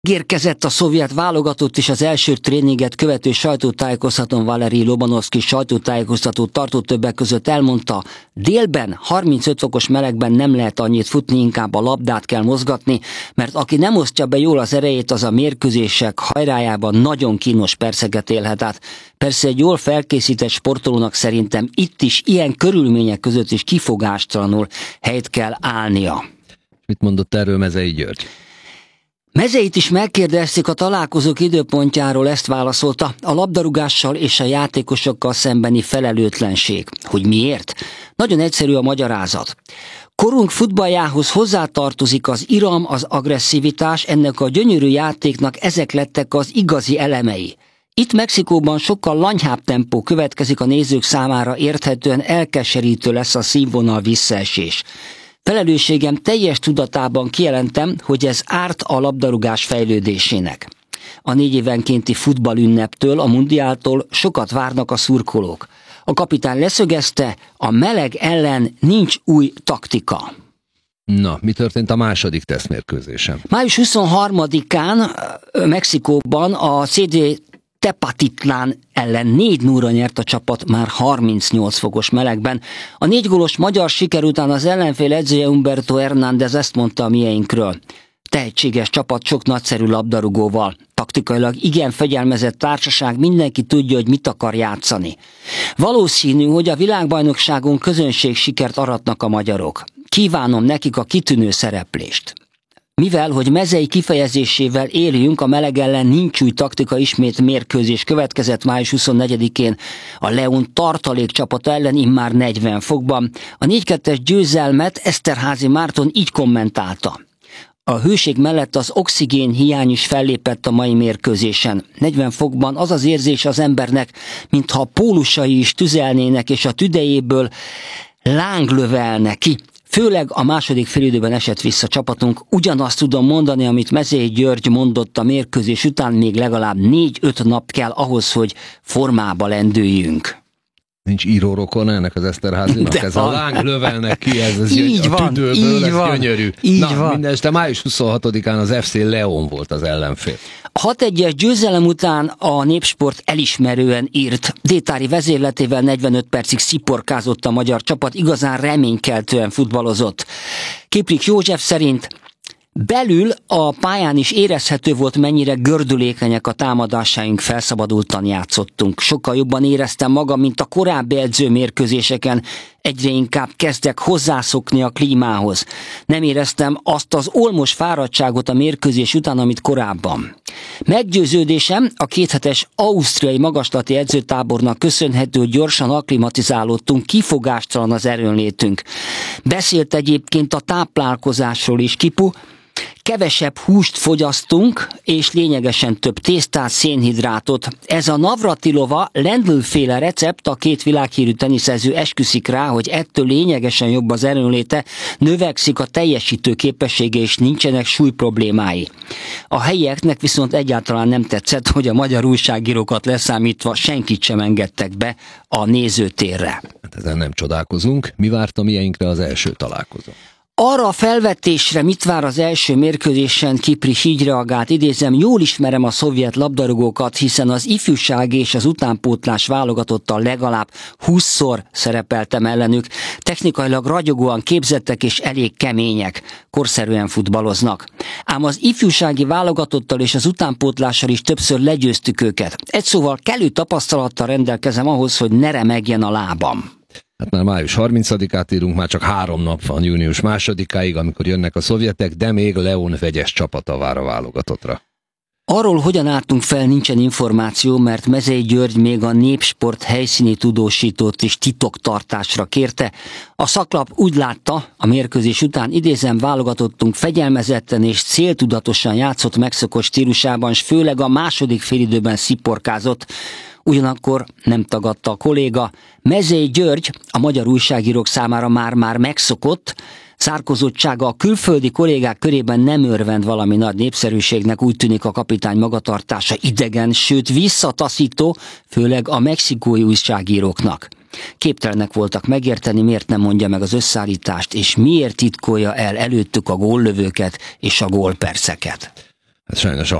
Érkezett a szovjet válogatott, és az első tréninget követő sajtótájékoztatón Valerij Lobanovszky sajtótájékoztatót tartott, többek között elmondta, délben 35 fokos melegben nem lehet annyit futni, inkább a labdát kell mozgatni, mert aki nem osztja be jól az erejét, az a mérkőzések hajrájában nagyon kínos perceket élhet át. Persze egy jól felkészített sportolónak szerintem itt is ilyen körülmények között is kifogástalanul helyt kell állnia. Mit mondott erről Mezei György? Mezeit is megkérdezték a találkozók időpontjáról, ezt válaszolta: a labdarúgással és a játékosokkal szembeni felelőtlenség. Hogy miért? Nagyon egyszerű a magyarázat. Korunk futballjához hozzátartozik az iram, az agresszivitás, ennek a gyönyörű játéknak ezek lettek az igazi elemei. Itt Mexikóban sokkal lanyhább tempó következik, a nézők számára érthetően elkeserítő lesz a színvonal visszaesés. Felelősségem teljes tudatában kijelentem, hogy ez árt a labdarúgás fejlődésének. A 4 évenkénti futballünneptől, a mundiáltól sokat várnak a szurkolók. A kapitány leszögezte, a meleg ellen nincs új taktika. Na, mi történt a második tesztmérkőzésen? Május 23-án Mexikóban a CD Tepatitlán ellen 4-0-ra nyert a csapat már 38 fokos melegben. A 4 gólos magyar siker után az ellenfél edzője Humberto Hernández ezt mondta a mieinkről: tehetséges csapat sok nagyszerű labdarúgóval. Taktikailag igen fegyelmezett társaság, mindenki tudja, hogy mit akar játszani. Valószínű, hogy a világbajnokságon közönség sikert aratnak a magyarok. Kívánom nekik a kitűnő szereplést. Mivel, hogy Mezei kifejezésével éljünk, a meleg ellen nincs új taktika, ismét mérkőzés következett május 24-én a León tartalék csapata ellen, immár 40 fokban. A 4-2-es győzelmet Eszterházy Márton így kommentálta: a hőség mellett az oxigén hiány is fellépett a mai mérkőzésen. 40 fokban az az érzés az embernek, mintha a pólusai is tüzelnének, és a tüdejéből láng lövelne ki. Főleg a második félidőben esett vissza csapatunk. Ugyanazt tudom mondani, amit Mezei György mondott a mérkőzés után, még legalább 4-5 nap kell ahhoz, hogy formába lendüljünk. Nincs írórokon ennek az Eszterházynak? Ez a láng lövelnek ki, ez így a van, tüdőből, így ez van, gyönyörű. így Na, van. mindeneste május 26-án az FC León volt az ellenfél. 6-1-es győzelem után a Népsport elismerően írt. Détári vezérletével 45 percig sziporkázott a magyar csapat, igazán reménykeltően futballozott. Kiprik József szerint belül a pályán is érezhető volt, mennyire gördülékenyek a támadásaink, felszabadultan játszottunk. Sokkal jobban éreztem magam, mint a korábbi edzőmérkőzéseken. Egyre inkább kezdek hozzászokni a klímához. Nem éreztem azt az olmos fáradtságot a mérkőzés után, amit korábban. Meggyőződésem, a 2 hetes ausztriai magaslati edzőtábornak köszönhető, hogy gyorsan akklimatizálódtunk, kifogástalan az erőnlétünk. Beszélt egyébként a táplálkozásról is Kipu. Kevesebb húst fogyasztunk, és lényegesen több tésztát, szénhidrátot. Ez a Navratilova Lendl-féle recept, a 2 világhírű teniszező esküszik rá, hogy ettől lényegesen jobb az erőnléte, növekszik a teljesítő képessége, és nincsenek súlyproblémái. A helyieknek viszont egyáltalán nem tetszett, hogy a magyar újságírókat leszámítva senkit sem engedtek be a nézőtérre. Hát ezen nem csodálkozunk. Mi várt a mieinkre az első találkozó? Arra a felvetésre, mit vár az első mérkőzésen, Kiprik így reagált, idézem: jól ismerem a szovjet labdarúgókat, hiszen az ifjúság és az utánpótlás válogatottal legalább 20-szor szerepeltem ellenük. Technikailag ragyogóan képzettek és elég kemények, korszerűen futballoznak. Ám az ifjúsági válogatottal és az utánpótlással is többször legyőztük őket. Egy szóval kellő tapasztalattal rendelkezem ahhoz, hogy ne remegjen a lábam. Hát már május 30-át írunk, már csak 3 nap van június 2-áig, amikor jönnek a szovjetek, de még León vegyes csapata vár a válogatottra. Arról, hogyan álltunk fel, nincsen információ, mert Mezei György még a Népsport helyszíni tudósítót is titoktartásra kérte. A szaklap úgy látta, a mérkőzés után, idézem, válogatottunk fegyelmezetten és céltudatosan játszott megszokott stílusában, és főleg a második félidőben sziporkázott. Ugyanakkor nem tagadta a kolléga, Mezei György a magyar újságírók számára már megszokott, szárkozottsága a külföldi kollégák körében nem örvend valami nagy népszerűségnek, úgy tűnik a kapitány magatartása idegen, sőt visszataszító, főleg a mexikói újságíróknak. Képtelenek voltak megérteni, miért nem mondja meg az összeállítást, és miért titkolja el előttük a góllövőket és a gólperceket. Sajnos a